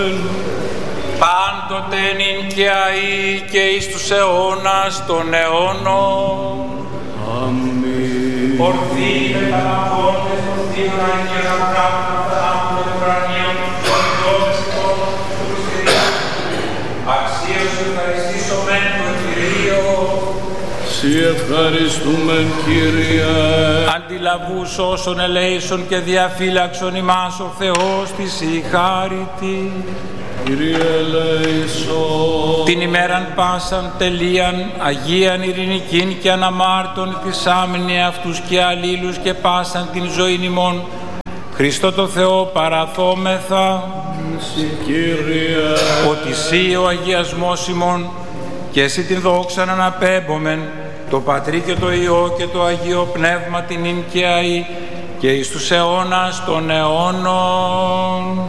πάντοτε νυν και αεί και εις τους αιώνας των αιώνων. Αμήν. Ορθείτε Παναγόντες, ορθείτε Αγία Πράγματα, άνθρωποι των ουρανίων, ορθώντες εικόνων του Χριστίου. Αξία σου ευχαριστήσομεν το Κυρίο. Συ ευχαριστούμεν, Κύριε. Αντιλαβούς όσων ελέησον και διαφύλαξον ημάς ο Θεός της η χάριτη. Κύριε ελέησον. Την ημέραν πάσαν τελείαν, Αγίαν ειρηνικήν και αναμάρτων της άμνη αυτούς και αλλήλους και πάσαν την ζωήν ημών. Χριστό το Θεό παραθόμεθα, Κύριε. ότι Συ ο αγιασμός ημών και Συ την δόξαν αναπέμπομεν, το Πατρί και το Υιό και το Αγίο Πνεύμα την ίν και αεί και εις τους αιώνας των αιώνων.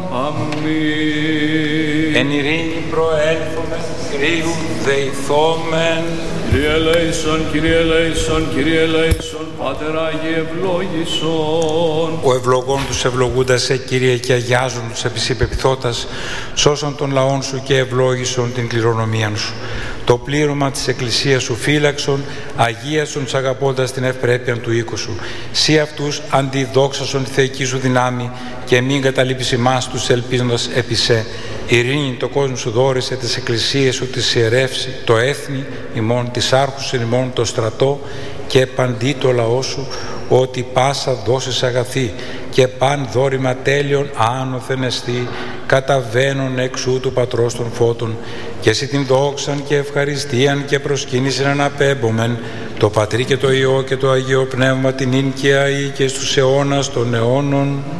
Αμήν. Εν ειρήνη προέλθομεν, Κυρίου δεηθόμεν. Κύριε ελέησον, Κύριε ελέησον, Κύριε ελέησον, Πάτερ Άγιε ευλόγησον. Ο ευλογών τους ευλογούντας σε, Κύριε, και αγιάζουν τους επισυπεπιθώτας, σώσον των λαών σου και ευλόγησον την κληρονομίαν σου. Το πλήρωμα της Εκκλησίας σου φύλαξον, αγίασον τους αγαπώντας την ευπρέπεια του οίκου σου. Συ αυτούς αντιδόξασον τη θεϊκή σου δυνάμει και μην καταλείπεις ημάς τους ελπίζοντας επί σε. Ειρήνη το κόσμο σου δόρισε, τις εκκλησίες σου τις ιερεύσει, το έθνη ημών, τις άρχους ημών, το στρατό και παντί το λαό σου, ότι πάσα δώσεις αγαθή και παν δόρημα τέλειον άνωθεν εστί, καταβαίνουν εξού του Πατρός των φώτων, και εσύ την δόξαν και ευχαριστίαν και προσκύνησαν αναπέμπομεν, το Πατρί και το Υιό και το Αγίο Πνεύμα την ίν και αεί και στους αιώνας των αιώνων.